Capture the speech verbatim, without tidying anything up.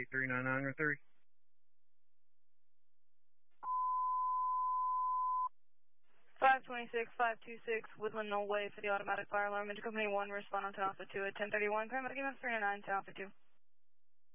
three nine nine or three. five twenty-six, five two six, Woodland Knoll Way for the automatic fire alarm. Into Company one, respond on to Alpha two at ten thirty-one. Paramedic E M S three nine nine to Alpha two.